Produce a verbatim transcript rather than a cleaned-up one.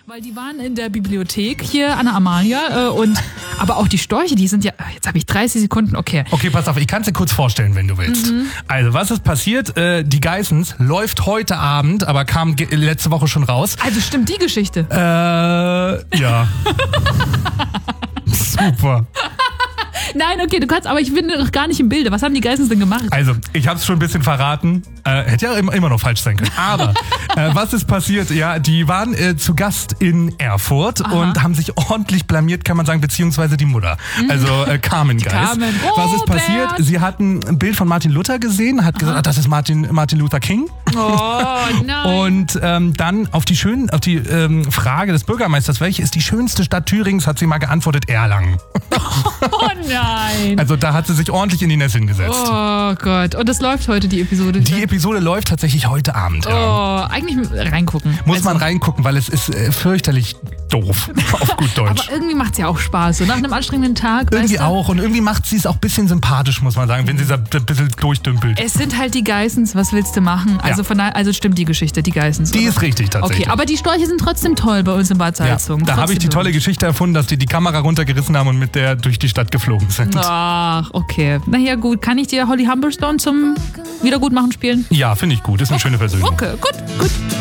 Weil die waren in der Bibliothek hier an der Amalia äh, und aber auch die Storche, die sind ja, jetzt habe ich dreißig Sekunden, okay. Okay, pass auf, ich kann es dir kurz vorstellen, wenn du willst. Mhm. Also, was ist passiert? Äh, die Geissens läuft heute Abend, aber kam ge- letzte Woche schon raus. Also stimmt die Geschichte? Äh, ja. Super. Nein, okay, du kannst, aber ich bin noch gar nicht im Bilde. Was haben die Geissens denn gemacht? Also, ich habe es schon ein bisschen verraten. Äh, hätte ja immer, immer noch falsch sein können. Aber äh, was ist passiert? Ja, die waren äh, zu Gast in Erfurt. Aha. Und haben sich ordentlich blamiert, kann man sagen, beziehungsweise die Mutter. Also äh, Carmen Geiss. Carmen. Was ist passiert? Sie hatten ein Bild von Martin Luther gesehen, hat gesagt, ah, das ist Martin, Martin Luther King. Oh nein. Und ähm, dann auf die, schön, auf die ähm, Frage des Bürgermeisters, welche ist die schönste Stadt Thürings, hat sie mal geantwortet, Erlangen. Oh nein. Also da hat sie sich ordentlich in die Nesseln gesetzt. Oh Gott. Und das läuft heute, die Episode? Die Episode läuft tatsächlich heute Abend. Oh, ja. Eigentlich reingucken. Muss also, man reingucken, weil es ist äh, fürchterlich doof, auf gut Deutsch. Aber irgendwie macht es ja auch Spaß, so nach einem anstrengenden Tag. Irgendwie weißt du? auch. Und irgendwie macht sie es auch ein bisschen sympathisch, muss man sagen, wenn sie so ein bisschen durchdümpelt. Es sind halt die Geissens, was willst du machen? Also, Ja. von daher, also stimmt die Geschichte, die Geissens. Die oder? ist richtig tatsächlich. Okay, aber die Storche sind trotzdem toll bei uns in Bad ja, Salzung. da habe ich die tolle Geschichte erfunden, dass die die Kamera runtergerissen haben und mit der durch die Stadt geflogen sind. Ach, okay. Na ja, gut. Kann ich dir Holly Humberstone zum Wiedergutmachen spielen? Ja, finde ich gut. Ist eine schöne Persönlichkeit. Okay, gut, gut.